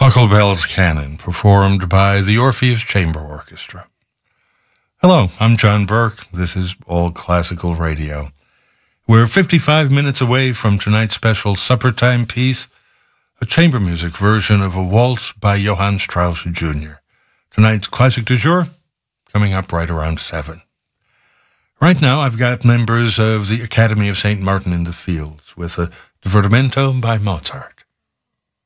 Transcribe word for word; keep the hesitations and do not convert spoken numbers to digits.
Buckle Bells Canon, performed by the Orpheus Chamber Orchestra. Hello, I'm John Burke. This is All Classical Radio. We're fifty-five minutes away from tonight's special supper time piece, a chamber music version of a waltz by Johann Strauss Junior Tonight's classic du jour, coming up right around seven. Right now, I've got members of the Academy of Saint Martin in the Fields with a Divertimento by Mozart.